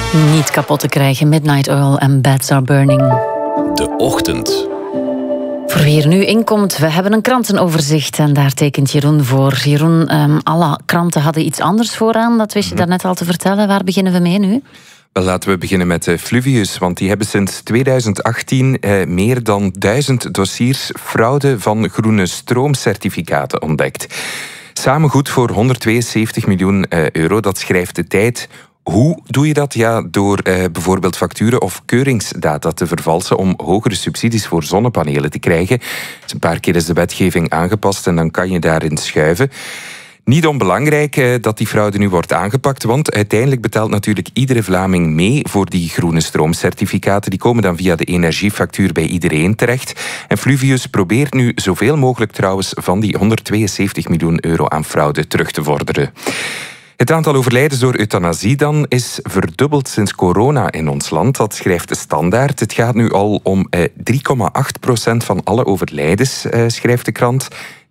Niet kapot te krijgen, Midnight Oil en Beds Are Burning. De Ochtend. Voor wie er nu inkomt, we hebben een krantenoverzicht en daar tekent Jeroen voor. Jeroen, alle kranten hadden iets anders vooraan, dat wist je daarnet al te vertellen. Waar beginnen we mee nu? Wel, laten we beginnen met Fluvius, want die hebben sinds 2018 meer dan 1000 dossiers fraude van groene stroomcertificaten ontdekt. Samen goed voor 172 miljoen euro, dat schrijft de Tijd. Hoe doe je dat? Ja, door bijvoorbeeld facturen of keuringsdata te vervalsen om hogere subsidies voor zonnepanelen te krijgen. Dus een paar keer is de wetgeving aangepast en dan kan je daarin schuiven. Niet onbelangrijk dat die fraude nu wordt aangepakt, want uiteindelijk betaalt natuurlijk iedere Vlaming mee voor die groene stroomcertificaten. Die komen dan via de energiefactuur bij iedereen terecht. En Fluvius probeert nu zoveel mogelijk trouwens van die 172 miljoen euro aan fraude terug te vorderen. Het aantal overlijdens door euthanasie dan is verdubbeld sinds corona in ons land. Dat schrijft de Standaard. Het gaat nu al om 3,8% van alle overlijdens, schrijft de krant.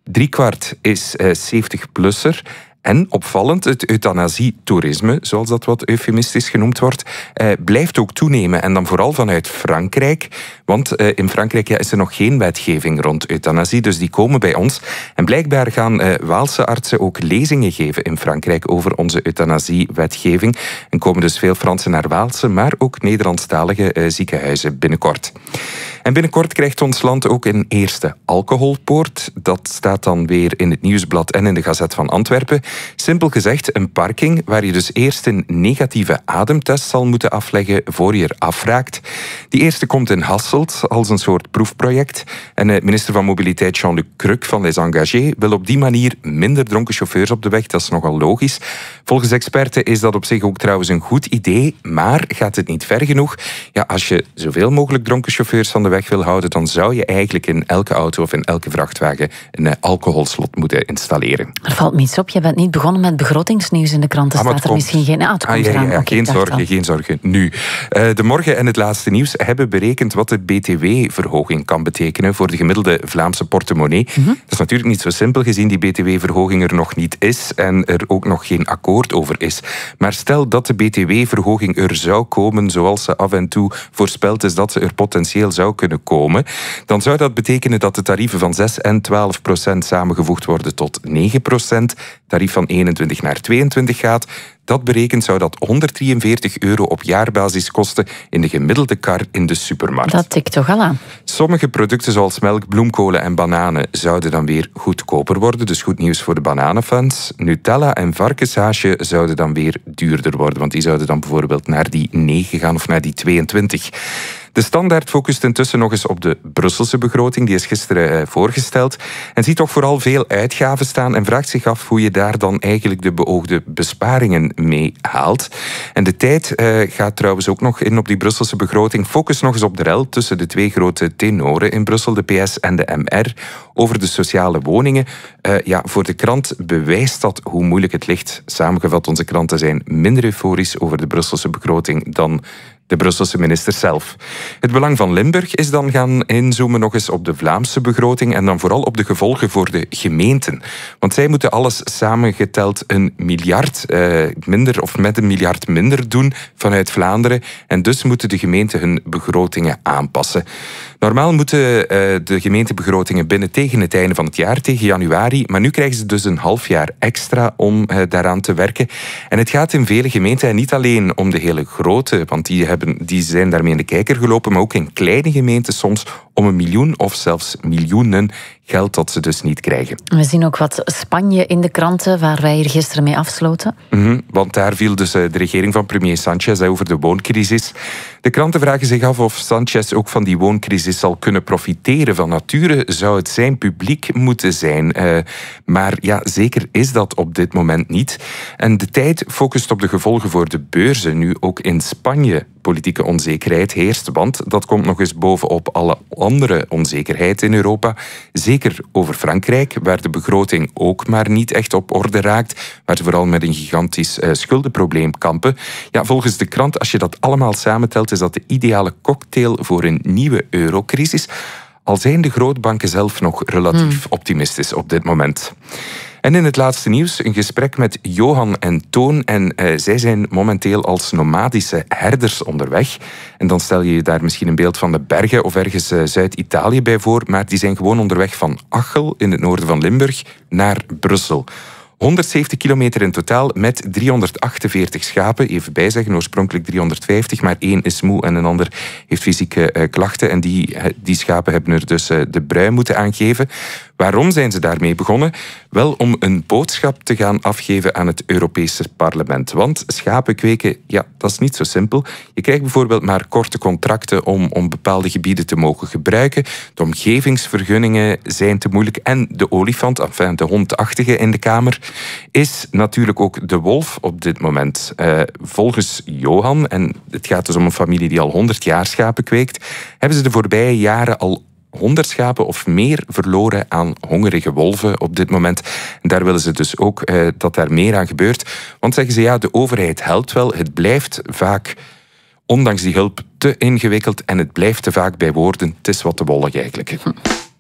3/4 is 70-plusser. En opvallend, het euthanasie-toerisme, zoals dat wat eufemistisch genoemd wordt, blijft ook toenemen. En dan vooral vanuit Frankrijk. Want in Frankrijk is er nog geen wetgeving rond euthanasie, dus die komen bij ons. En blijkbaar gaan Waalse artsen ook lezingen geven in Frankrijk over onze euthanasie-wetgeving. En komen dus veel Fransen naar Waalse, maar ook Nederlandstalige ziekenhuizen binnenkort. En binnenkort krijgt ons land ook een eerste alcoholpoort. Dat staat dan weer in het Nieuwsblad en in de Gazet van Antwerpen. Simpel gezegd een parking waar je dus eerst een negatieve ademtest zal moeten afleggen voor je er afraakt. Die eerste komt in Hasselt als een soort proefproject. En minister van Mobiliteit Jean-Luc Cruc van Les Engagés wil op die manier minder dronken chauffeurs op de weg. Dat is nogal logisch. Volgens experten is dat op zich ook trouwens een goed idee, maar gaat het niet ver genoeg? Ja, als je zoveel mogelijk dronken chauffeurs van de weg wil houden, dan zou je eigenlijk in elke auto of in elke vrachtwagen een alcoholslot moeten installeren. Er valt me iets op, je bent niet begonnen met begrotingsnieuws in de kranten. Staat er misschien geen... het komt eraan. Ja, geen zorgen. Nu, De Morgen en het laatste nieuws hebben berekend wat de btw-verhoging kan betekenen voor de gemiddelde Vlaamse portemonnee. Dat is natuurlijk niet zo simpel, gezien die btw-verhoging er nog niet is en er ook nog geen akkoord over is. Maar stel dat de btw-verhoging er zou komen, zoals ze af en toe voorspeld is dat ze er potentieel zou kunnen komen, dan zou dat betekenen dat de tarieven van 6 en 12% samengevoegd worden tot 9%, tarief van 21 naar 22 gaat. Dat berekend zou dat 143 euro op jaarbasis kosten in de gemiddelde kar in de supermarkt. Dat tikt toch al aan. Sommige producten zoals melk, bloemkolen en bananen zouden dan weer goedkoper worden. Dus goed nieuws voor de bananenfans. Nutella en varkenshaasje zouden dan weer duurder worden. Want die zouden dan bijvoorbeeld naar die 9 gaan of naar die 22. De Standaard focust intussen nog eens op de Brusselse begroting. Die is gisteren voorgesteld. En ziet toch vooral veel uitgaven staan en vraagt zich af hoe je daar dan eigenlijk de beoogde besparingen mee haalt. En de Tijd gaat trouwens ook nog in op die Brusselse begroting. Focus nog eens op de rel tussen de twee grote tenoren in Brussel, de PS en de MR, over de sociale woningen. Voor de krant bewijst dat hoe moeilijk het ligt. Samengevat, onze kranten zijn minder euforisch over de Brusselse begroting dan de Brusselse minister zelf. Het Belang van Limburg is dan gaan inzoomen nog eens op de Vlaamse begroting en dan vooral op de gevolgen voor de gemeenten. Want zij moeten alles samengeteld een miljard minder of met een miljard minder doen vanuit Vlaanderen en dus moeten de gemeenten hun begrotingen aanpassen. Normaal moeten de gemeentebegrotingen binnen tegen het einde van het jaar, tegen januari, maar nu krijgen ze dus een half jaar extra om daaraan te werken. En het gaat in vele gemeenten en niet alleen om de hele grote, want die zijn daarmee in de kijker gelopen, maar ook in kleine gemeenten soms om 1 miljoen of zelfs miljoenen geld dat ze dus niet krijgen. We zien ook wat Spanje in de kranten, waar wij hier gisteren mee afsloten. Want daar viel dus de regering van premier Sanchez over de wooncrisis. De kranten vragen zich af of Sanchez ook van die wooncrisis zal kunnen profiteren. Van nature zou het zijn publiek moeten zijn. Maar ja, zeker is dat op dit moment niet. En de Tijd focust op de gevolgen voor de beurzen. Nu ook in Spanje politieke onzekerheid heerst, want dat komt nog eens bovenop alle andere onzekerheid in Europa. Zeker over Frankrijk, waar de begroting ook maar niet echt op orde raakt, waar ze vooral met een gigantisch schuldenprobleem kampen. Ja, volgens de krant, als je dat allemaal samentelt, is dat de ideale cocktail voor een nieuwe eurocrisis. Al zijn de grootbanken zelf nog relatief optimistisch op dit moment. En in het laatste nieuws een gesprek met Johan en Toon. En zij zijn momenteel als nomadische herders onderweg. En dan stel je je daar misschien een beeld van de bergen of ergens Zuid-Italië bij voor. Maar die zijn gewoon onderweg van Achel in het noorden van Limburg naar Brussel. 170 kilometer in totaal met 348 schapen. Even bijzeggen, oorspronkelijk 350, maar 1 is moe en een ander heeft fysieke klachten. En die schapen hebben er dus de brui moeten aangeven. Waarom zijn ze daarmee begonnen? Wel om een boodschap te gaan afgeven aan het Europese parlement. Want schapen kweken, ja, dat is niet zo simpel. Je krijgt bijvoorbeeld maar korte contracten om bepaalde gebieden te mogen gebruiken. De omgevingsvergunningen zijn te moeilijk. En de olifant, enfin de hondachtige in de Kamer, is natuurlijk ook de wolf op dit moment. Volgens Johan, en het gaat dus om een familie die al 100 jaar schapen kweekt, hebben ze de voorbije jaren al 100 schapen of meer verloren aan hongerige wolven op dit moment. En daar willen ze dus ook dat daar meer aan gebeurt. Want zeggen ze, ja, de overheid helpt wel. Het blijft vaak, ondanks die hulp, te ingewikkeld en het blijft te vaak bij woorden. Het is wat te wollig eigenlijk.